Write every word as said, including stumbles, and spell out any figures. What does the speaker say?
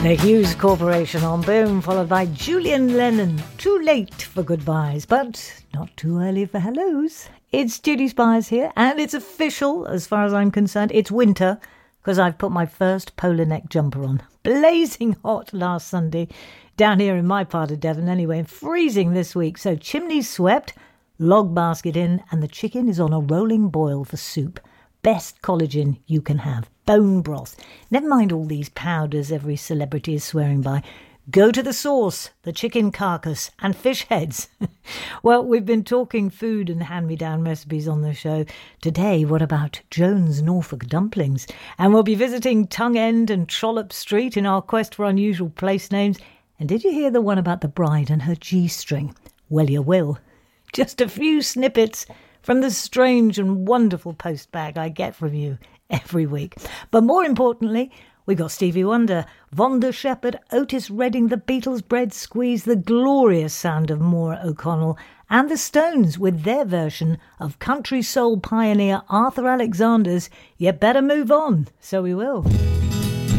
The Hughes Corporation on Boom, followed by Julian Lennon. Too late for goodbyes, but not too early for hellos. It's Judy Spies here, and it's official as far as I'm concerned. It's winter, because I've put my first polar neck jumper on. Blazing hot last Sunday, down here in my part of Devon anyway, and freezing this week. So chimneys swept, log basket in, and the chicken is on a rolling boil for soup. Best collagen you can have. Bone broth. Never mind all these powders every celebrity is swearing by. Go to the source, the chicken carcass and fish heads. Well, we've been talking food and hand-me-down recipes on the show. Today, what about Jones Norfolk dumplings? And we'll be visiting Tongue End and Trollope Street in our quest for unusual place names. And did you hear the one about the bride and her G-string? Well, you will. Just a few snippets from the strange and wonderful post bag I get from you every week. But more importantly, we got Stevie Wonder, Vonda Shepherd, Otis Redding, the Beatles, Bread Squeeze, the glorious sound of Maura O'Connell, and the Stones with their version of country soul pioneer Arthur Alexander's You Better Move On. So we will.